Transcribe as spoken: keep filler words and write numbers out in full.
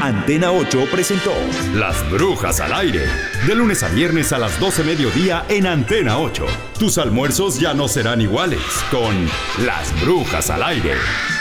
Antena ocho presentó Las Brujas al Aire. De lunes a viernes a las doce mediodía en Antena ocho. Tus almuerzos ya no serán iguales con Las Brujas al Aire.